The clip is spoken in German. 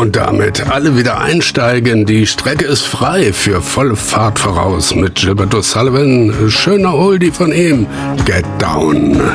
Und damit alle wieder einsteigen. Die Strecke ist frei für volle Fahrt voraus mit Gilbert O'Sullivan. Schöner Oldie von ihm. Get Down.